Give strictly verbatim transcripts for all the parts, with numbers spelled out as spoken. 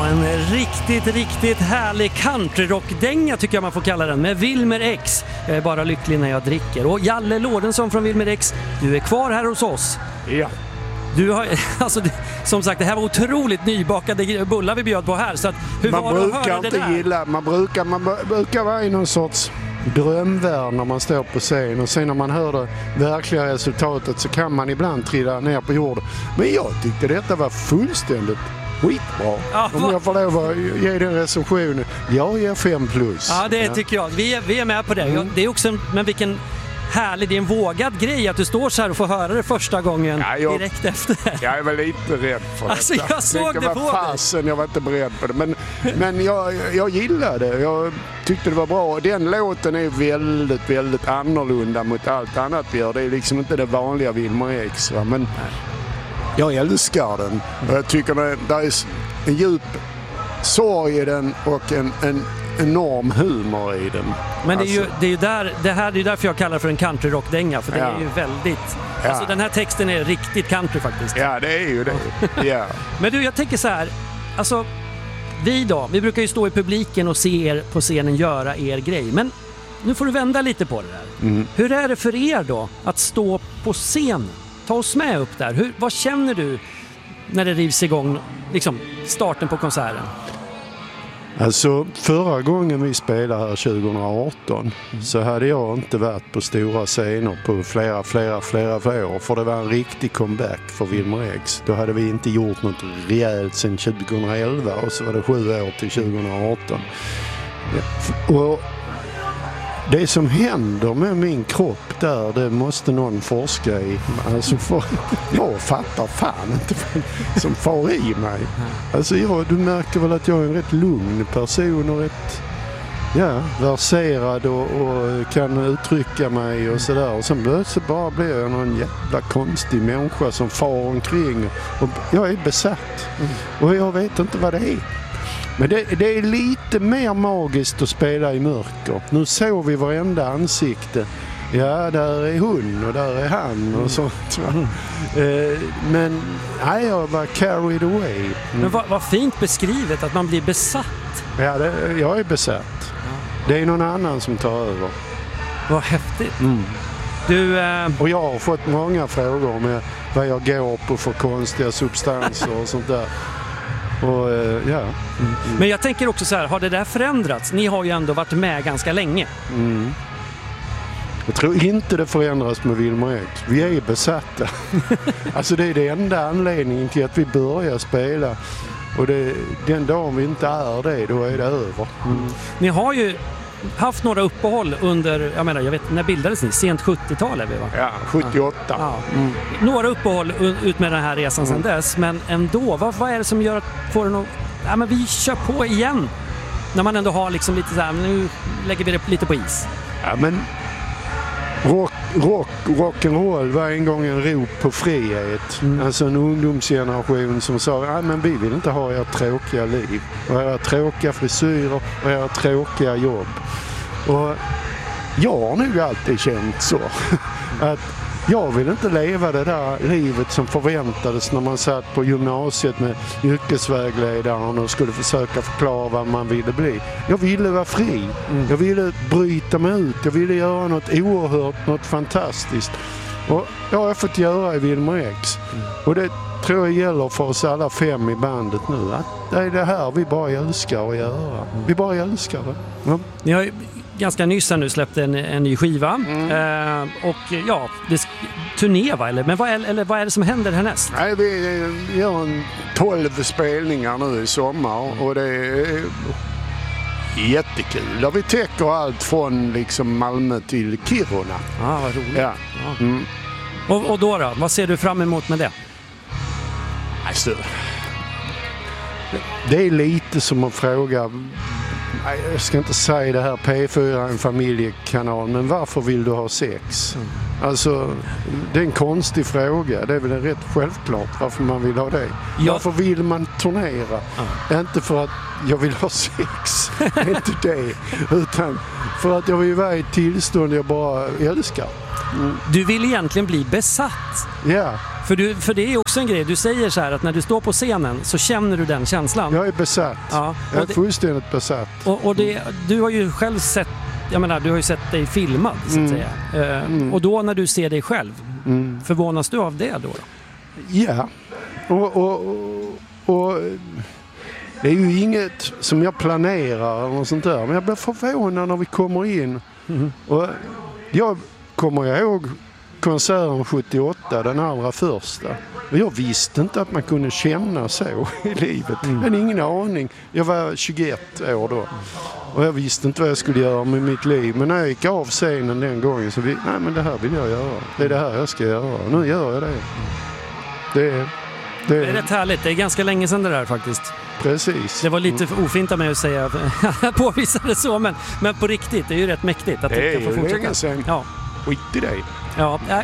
en riktigt, riktigt härlig countryrockdänga tycker jag man får kalla den, med Wilmer X. Jag är bara lycklig när jag dricker. Och Jalle Lorentzon från Wilmer X, du är kvar här hos oss. Ja. Du har, alltså, som sagt, det här var otroligt nybakade bullar vi bjöd på här. Så att, hur man var det att brukar höra det inte där? gilla, man brukar, man brukar vara i någon sorts drömvärld när man står på scen, och sen när man hör det verkliga resultatet så kan man ibland trilla ner på jorden. Men jag tyckte detta var fullständigt skitbra. Ja, om jag får lov att ge den recensionen. Jag ger fem plus. Ja, det ja. tycker jag. Vi är, vi är med på det. Mm. Det är också en, men vilken härlig, det är en vågad grej att du står så här och får höra det första gången ja, jag, direkt efter. Jag är väl lite rädd för det. Alltså, jag såg det, det på fasen, jag var inte beredd på det. Men, men jag, jag gillade det. Jag tyckte det var bra. Den låten är väldigt, väldigt annorlunda mot allt annat vi gör. Det är liksom inte det vanliga Wilmer X. Va? Men jag älskar den. Och jag tycker det, det är en djup sorg i den och en, en enorm humor i den. Men det är ju, det är ju där, det här, det är därför jag kallar det för en countryrockdänga, för det ja. är ju väldigt, ja. alltså den här texten är riktigt country faktiskt. Ja, det är ju det. Ja. Men du, jag tänker så här, alltså vi då, vi brukar ju stå i publiken och se er på scenen göra er grej, men nu får du vända lite på det där. Mm. Hur är det för er då att stå på scenen? Ta oss med upp där. Hur, vad känner du när det rivs igång, liksom starten på konserten? Alltså förra gången vi spelade här tjugo arton mm. så hade jag inte varit på stora scener på flera, flera, flera, flera år. För det var en riktig comeback för Wilmer X. Då hade vi inte gjort något rejält sedan tjugo elva och så var det sju år till tjugo arton. Ja. Och det som händer med min kropp där, det måste någon forska i. Alltså för, jag fattar fan inte som far i mig. Alltså jag, du märker väl att jag är en rätt lugn person och rätt ja, verserad och, och kan uttrycka mig och sådär. Och sen plötsligt bara blir jag någon jävla konstig människa som far omkring. Och jag är besatt. Och jag vet inte vad det är. Men det, det är lite mer magiskt att spela i mörker. Nu såg vi varenda ansikte. Ja, där är hon och där är han och sånt. Mm. Eh, men nej, jag var carried away. Mm. Men vad, vad fint beskrivet att man blir besatt. Ja, det, jag är besatt. Ja. Det är någon annan som tar över. Vad häftigt. Mm. Du, eh... Och jag har fått många frågor med vad jag går på för konstiga substanser och sånt där. Och, ja. Mm. Men jag tänker också så här, har det där förändrats? Ni har ju ändå varit med ganska länge. Mm. Jag tror inte det förändras med Wilmer X. Vi är besatta. Alltså det är det enda anledningen till att vi börjar spela. Och det, den dagen vi inte är det, då är det över. Mm. Ni har ju haft några uppehåll under, jag menar, jag vet, när bildades ni? Sent sjuttiotal är vi, va? Ja, sjuttioåtta. Ja. Mm. Några uppehåll ut med den här resan mm. sedan dess, men ändå, vad, vad är det som gör att får det någon, ja men vi kör på igen när man ändå har liksom lite så här, nu lägger vi det lite på is. Ja, men rock, rock, rock'n'roll var en gång en rop på frihet. Mm. Alltså en ungdomsgeneration som sa, ja men vi vill inte ha era tråkiga liv och era tråkiga frisyrer och era tråkiga jobb. Och jag har nog alltid känt så att jag vill inte leva det där livet som förväntades när man satt på gymnasiet med yrkesvägledaren och skulle försöka förklara vad man ville bli. Jag ville vara fri. Mm. Jag ville bryta mig ut. Jag ville göra något oerhört, något fantastiskt. Och det har jag fått göra i Wilmer X. Mm. Och det tror jag gäller för oss alla fem i bandet nu. Att det är det här vi bara älskar att göra. Mm. Vi bara älskar det. Ja. Ni har ju ganska nyss nu släppt en, en ny skiva. Mm. Eh, och ja, det turné va? Eller, men vad är, eller vad är det som händer härnäst? Nej, vi gör en tolv spelningar nu i sommar och det är jättekul. Där vi täcker allt från liksom Malmö till Kiruna. Ja, ah, vad roligt. Ja. Ja. Mm. Och, och då då? Vad ser du fram emot med det? Alltså, det är lite som att fråga, jag ska inte säga det här, P fyra är en familjekanal, men varför vill du ha sex? Mm. Alltså, det är en konstig fråga. Det är väl rätt självklart varför man vill ha det. Ja. Varför vill man turnera? Mm. Inte för att jag vill ha sex, inte det. Utan för att jag vill vara i ett tillstånd jag bara älskar. Mm. Du vill egentligen bli besatt. Ja. För, du, för det är också en grej, du säger så här att när du står på scenen så känner du den känslan. Jag är besatt. Ja, jag är det, fullständigt besatt. Och, och det, du har ju själv sett, jag menar, du har ju sett dig filmad så att mm. säga. Uh, mm. Och då när du ser dig själv, mm. förvånas du av det då? då? Ja, och, och, och, och det är ju inget som jag planerar eller något sånt där. Men jag blir förvånad när vi kommer in. Mm. Och jag kommer ihåg konserten sjuttioåtta, den allra första. Och jag visste inte att man kunde känna så i livet. Mm. Jag hade ingen aning. Jag var tjugoett år då. Och jag visste inte vad jag skulle göra med mitt liv. Men när jag gick av scenen den gången så vi, nej men det här vill jag göra. Det är det här jag ska göra. Nu gör jag det. Det är... Det är, det är rätt härligt. Det är ganska länge sedan det där faktiskt. Precis. Det var lite ofint av mig att säga påvisa det så, men, men på riktigt, det är ju rätt mäktigt att det du kan få fortsätta. Länge sedan. Ja. Skit i dig. Ja, ja.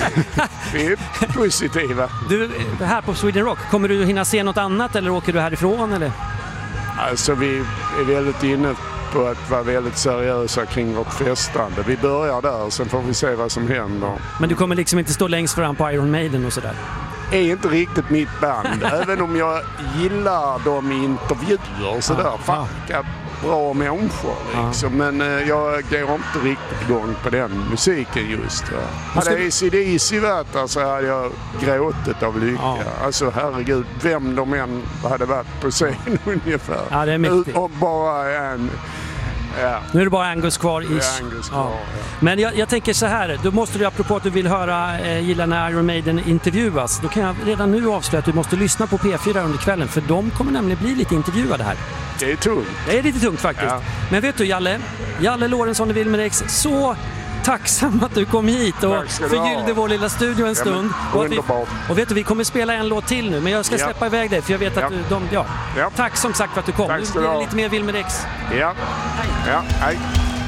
Vi är positiva. Du, här på Sweden Rock, kommer du hinna se något annat eller åker du härifrån eller? Alltså vi är väldigt inne på att vara väldigt seriösa kring vårt festande. Vi börjar där, sen får vi se vad som händer. Men du kommer liksom inte stå längst fram på Iron Maiden och sådär? Är inte riktigt mitt band. Även om jag gillar dem i intervjuer och sådär. Ja, fan, ja. Bra människor liksom. Ja. Men eh, jag går inte riktigt igång på den musiken just. Va? Hade A C D C varit där så hade jag gråtit av lycka. Ja. Alltså herregud, vem de än hade varit på scen ungefär. Ja, det är mäktigt. Och bara en... Ja. Nu är det bara Angus kvar. Ish. Angus kvar ja. Ja. Men jag, jag tänker så här, då måste du, apropå att du vill höra eh, gilla när Iron Maiden intervjuas, då kan jag redan nu avslöja att du måste lyssna på P fyra under kvällen, för de kommer nämligen bli lite intervjuade här. Det är tungt. Det är lite tungt faktiskt. Ja. Men vet du Jalle, Jalle Lorentzon i Wilmerex, så tacksam att du kom hit och förgyllde vår lilla studio en stund. Ja, och, vi, och vet du, vi kommer spela en låt till nu, men jag ska släppa ja. iväg dig för jag vet att ja. du, de, ja. ja. Tack som sagt för att du kom. Tack nu blir det lite mer Wilmerex. Ja. Hej. Ja, hej.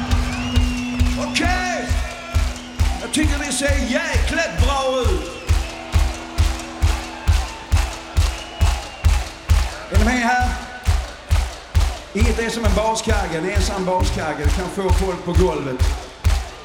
Okej! Okay. Jag tycker det ser jäkligt bra ut. Är ni med här? Inget är som en baskagge, det är en sann baskagge. Du kan få folk på golvet.